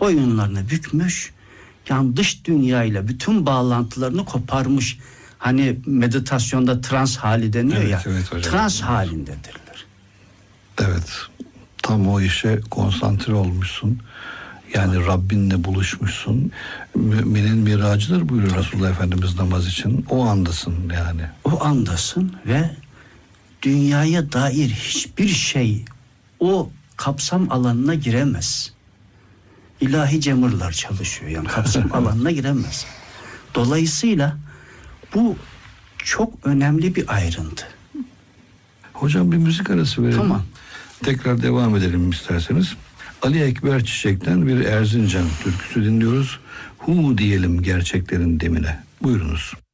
boyunlarını bükmüş, yani dış dünyayla bütün bağlantılarını koparmış. Hani meditasyonda trans hali deniyor ya, evet hocam. Trans halindedirler. Evet, tam o işe konsantre olmuşsun. Yani Rabbinle buluşmuşsun. Müminin miracıdır buyuruyor Resulullah Efendimiz namaz için. O andasın yani. O andasın ve dünyaya dair hiçbir şey o kapsam alanına giremez. İlahi cemırlar çalışıyor, yani kapsam alanına giremez. Dolayısıyla bu çok önemli bir ayrıntı. Hocam bir müzik arası verelim. Tamam. Tekrar devam edelim isterseniz. Ali Ekber Çiçek'ten bir Erzincan türküsü dinliyoruz. Hu diyelim gerçeklerin demine. Buyurunuz.